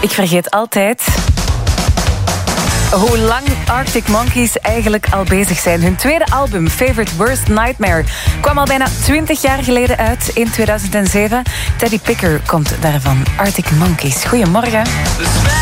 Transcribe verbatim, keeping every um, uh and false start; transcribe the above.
Ik vergeet altijd hoe lang Arctic Monkeys eigenlijk al bezig zijn. Hun tweede album, Favorite Worst Nightmare, kwam al bijna twintig jaar geleden uit in tweeduizend zeven. Teddy Picker komt daarvan. Arctic Monkeys. Goedemorgen.